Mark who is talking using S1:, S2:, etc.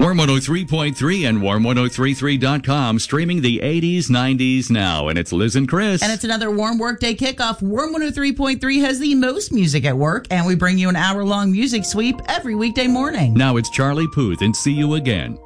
S1: Warm 103.3 and warm1033.com, streaming the 80s, 90s now. And it's Liz and Chris.
S2: And it's another Warm Workday kickoff. Warm 103.3 has the most music at work, and we bring you an hour-long music sweep every weekday morning.
S1: Now it's Charlie Puth and See You Again.